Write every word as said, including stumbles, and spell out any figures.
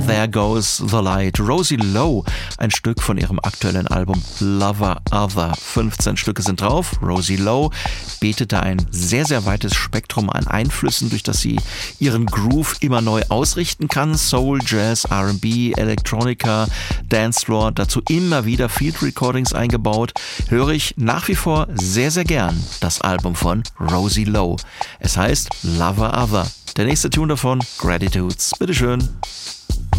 There Goes the Light. Rosie Lowe, ein Stück von ihrem aktuellen Album Lover Other. fünfzehn Stücke sind drauf. Rosie Lowe bietet da ein sehr, sehr weites Spektrum an Einflüssen, durch das sie ihren Groove immer neu ausrichten kann. Soul, Jazz, R and B, Electronica, Dancefloor, dazu immer wieder Field Recordings eingebaut. Höre ich nach wie vor sehr, sehr gern das Album von Rosie Lowe. Es heißt Lover Other. Der nächste Tune davon, Gratitudes. Bitteschön.